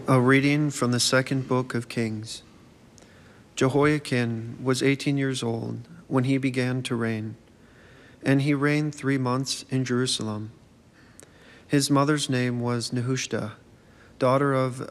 A reading from the second book of Kings. Jehoiakim was 18 years old when he began to reign, and he reigned 3 months in Jerusalem. His mother's name was Nehushta, daughter of